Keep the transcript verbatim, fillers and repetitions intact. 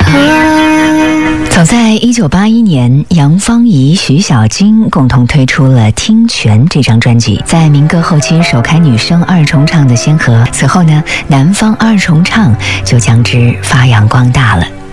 早在一九八一年，杨芳仪、徐小菁共同推出了《听泉》这张专辑，在民歌后期首开女声二重唱的先河。此后呢，南方二重唱就将之发扬光大了。